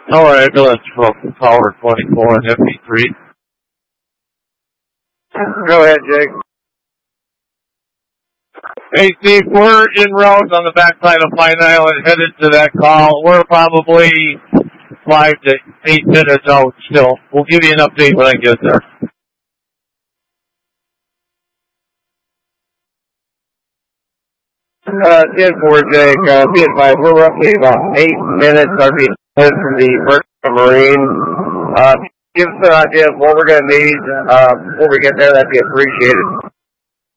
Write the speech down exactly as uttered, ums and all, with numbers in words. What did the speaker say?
All right, let's from Tower twenty-four and F B three. Go ahead, Jake. Hey, Steve, we're en route on the backside of Pine Island, headed to that call. We're probably five to eight minutes out still. We'll give you an update when I get there. Uh, ten four, Jake. Uh, be advised, we're roughly about eight minutes R P from the Merchant Marine. Uh, give us an idea of what we're going to need uh, before we get there. That'd be appreciated.